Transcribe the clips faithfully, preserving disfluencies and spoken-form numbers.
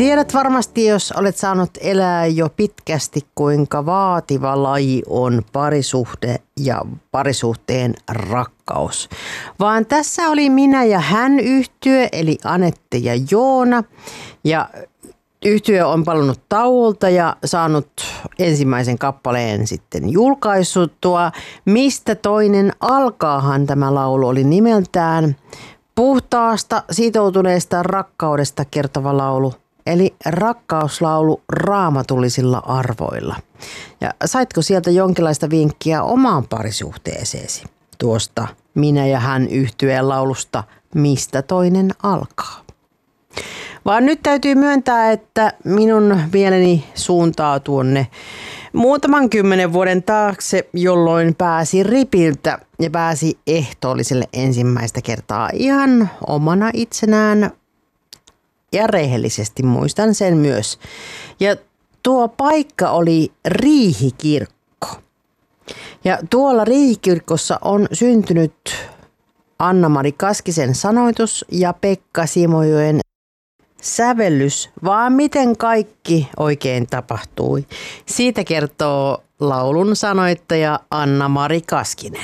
Tiedät varmasti, jos olet saanut elää jo pitkästi, kuinka vaativa laji on parisuhde ja parisuhteen rakkaus. Vaan tässä oli minä ja hän yhtye, eli Anette ja Joona. Ja yhtye on palannut tauolta ja saanut ensimmäisen kappaleen sitten julkaissuttua. Mistä toinen alkaahan tämä laulu oli nimeltään. Puhtaasta, sitoutuneesta rakkaudesta kertova laulu. Eli rakkauslaulu raamatullisilla arvoilla. Ja saitko sieltä jonkinlaista vinkkiä omaan parisuhteeseesi tuosta minä ja hän yhtyeen laulusta Mistä toinen alkaa? Vaan nyt täytyy myöntää, että minun mieleni suuntaa tuonne muutaman kymmenen vuoden taakse, jolloin pääsi ripiltä ja pääsi ehtoolliselle ensimmäistä kertaa ihan omana itsenään. Ja rehellisesti muistan sen myös. Ja tuo paikka oli Riihikirkko. Ja tuolla Riihikirkossa on syntynyt Anna-Mari Kaskisen sanoitus ja Pekka Simojoen sävellys, vaan miten kaikki oikein tapahtui. Siitä kertoo laulun sanoittaja Anna-Mari Kaskinen.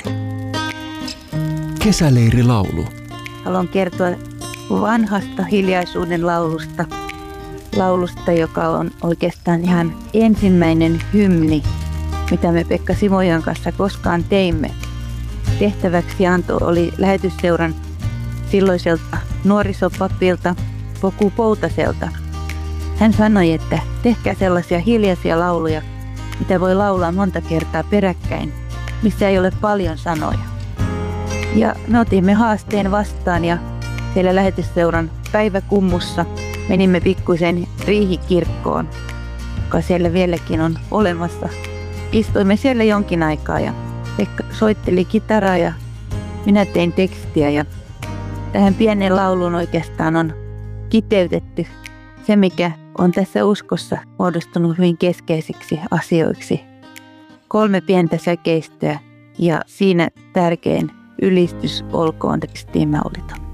Kesäleirilaulu. Haluan kertoa vanhasta hiljaisuuden laulusta. Laulusta, joka on oikeastaan ihan ensimmäinen hymni, mitä me Pekka Simojan kanssa koskaan teimme. Tehtäväksi anto oli lähetysseuran silloiselta nuorisopapilta Poku Poutaselta. Hän sanoi, että tehkää sellaisia hiljaisia lauluja, mitä voi laulaa monta kertaa peräkkäin, missä ei ole paljon sanoja. Ja me otimme haasteen vastaan ja siellä lähetysseuran päiväkummussa menimme pikkuisen Riihikirkkoon, joka siellä vieläkin on olemassa. Istuimme siellä jonkin aikaa ja Pekka soitteli kitaraa ja minä tein tekstiä ja tähän pienen lauluun oikeastaan on kiteytetty se, mikä on tässä uskossa muodostunut hyvin keskeisiksi asioiksi. Kolme pientä säkeistöä ja siinä tärkein ylistys olkoon tekstiin mä olitan.